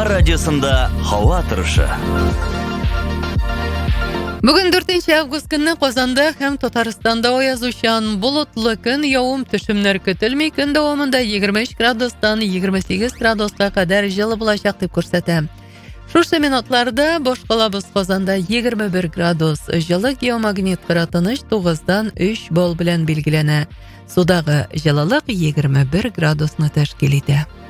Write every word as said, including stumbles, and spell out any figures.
Самар радиосында һава торышы. Бүген дүртенче август көнне Казанда һәм Татарстанда аязучан болытлы көн, явым-төшемнәр көтелми, көн дәвамында егерме өч градустан егерме сигез градуска кадәр җылы булачак дип күрсәтә. Шушы минутларда башкалабыз Казанда егерме бер градус, җылы геомагнит кыратыныч тугыздан өч балл белән билгеләнә. Судагы җылылык егерме бер градусны тәшкил итә.